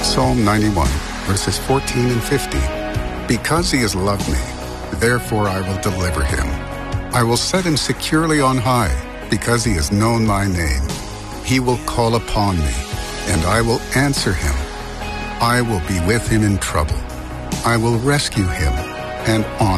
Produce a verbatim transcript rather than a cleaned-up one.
Psalm ninety-one, verses fourteen and fifteen. Because he has loved me, therefore I will deliver him. I will set him securely on high, because he has known my name. He will call upon me, and I will answer him. I will be with him in trouble. I will rescue him and honor